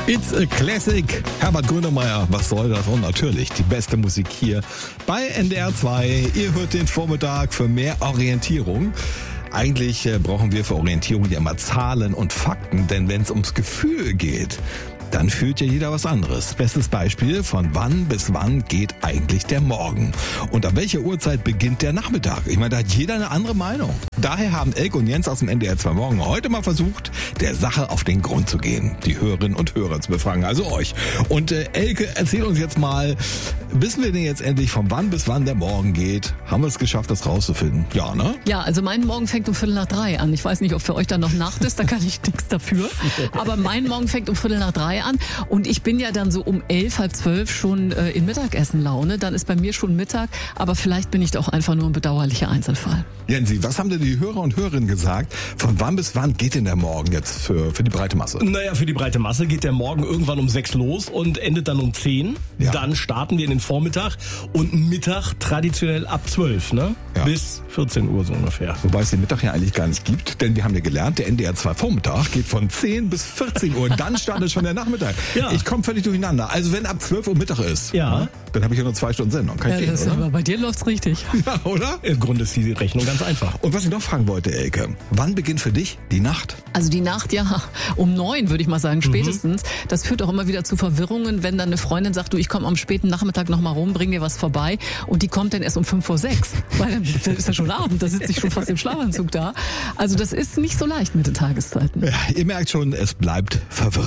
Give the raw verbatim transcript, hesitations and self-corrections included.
It's a Classic. Herbert Grönemeyer, was soll das? Und natürlich die beste Musik hier bei N D R zwei. Ihr hört den Vormittag für mehr Orientierung. Eigentlich äh, brauchen wir für Orientierung ja immer Zahlen und Fakten, denn wenn es ums Gefühl geht, dann fühlt ja jeder was anderes. Bestes Beispiel, von wann bis wann geht eigentlich der Morgen? Und ab welcher Uhrzeit beginnt der Nachmittag? Ich meine, da hat jeder eine andere Meinung. Daher haben Elke und Jens aus dem N D R zwei Morgen heute mal versucht, der Sache auf den Grund zu gehen, die Hörerinnen und Hörer zu befragen, also euch. Und äh, Elke, erzähl uns jetzt mal, wissen wir denn jetzt endlich, von wann bis wann der Morgen geht? Haben wir es geschafft, das rauszufinden? Ja, ne? Ja, also mein Morgen fängt um Viertel nach drei an. Ich weiß nicht, ob für euch dann noch Nacht ist, da kann ich nichts dafür. Aber mein Morgen fängt um Viertel nach drei an und ich bin ja dann so um elf, halb zwölf schon äh, in Mittagessenlaune. Dann ist bei mir schon Mittag, aber vielleicht bin ich doch einfach nur ein bedauerlicher Einzelfall. Jensi, was haben denn die Hörer und Hörerinnen gesagt? Von wann bis wann geht denn der Morgen jetzt für, für die breite Masse? Naja, für die breite Masse geht der Morgen irgendwann um sechs los und endet dann um zehn. Ja. Dann starten wir in den Vormittag und Mittag traditionell ab zwölf, ne? Ja. Bis vierzehn Uhr so ungefähr. Wobei es den Mittag ja eigentlich gar nicht gibt, denn wir haben ja gelernt, der N D R zwei Vormittag geht von zehn bis vierzehn Uhr. Dann startet schon der Nachmittag. Ja. Ich komme völlig durcheinander. Also wenn ab zwölf Uhr Mittag ist, Ja. ne, dann habe ich ja nur zwei Stunden Sendung. Kann ich Ja, gehen, das, oder? aber bei dir läuft's richtig. Ja, oder? Im Grunde ist die Rechnung ganz einfach. Und was ich noch fragen wollte, Elke, wann beginnt für dich die Nacht? Also die Nacht, ja, um neun würde ich mal sagen, spätestens. Das führt auch immer wieder zu Verwirrungen, wenn dann eine Freundin sagt, du, ich komme am späten Nachmittag noch mal rum, bring dir was vorbei. Und die kommt dann erst um fünf vor sechs. Weil dann ist ja schon Abend, da sitze ich schon fast im Schlafanzug da. Also das ist nicht so leicht mit den Tageszeiten. Ja, ihr merkt schon, es bleibt verwirrend.